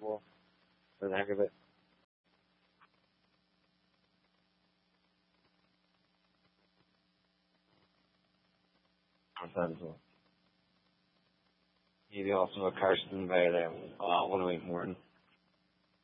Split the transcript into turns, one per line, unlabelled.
before for the heck of it. Maybe also a Carson Bale one week morning.